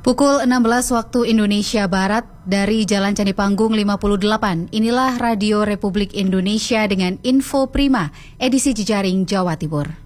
Pukul 16 waktu Indonesia Barat dari Jalan Candi Panggung 58. Inilah Radio Republik Indonesia dengan Info Prima, edisi Jejaring Jawa Timur.